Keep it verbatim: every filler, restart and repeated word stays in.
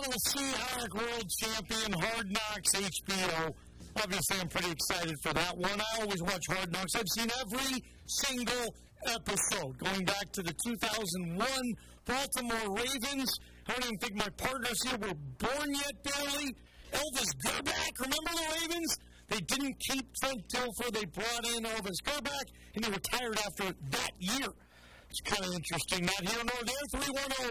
Seahawk World Champion, Hard Knocks, H B O. Obviously, I'm pretty excited for that one. I always watch Hard Knocks. I've seen every single episode, going back to the two thousand one Baltimore Ravens. I don't even think my partners here were born yet, barely. Elvis Grbac, remember the Ravens? They didn't keep Trent Dilfer. They brought in Elvis Grbac, and he retired after that year. It's kind of interesting. Not here nor there. three one zero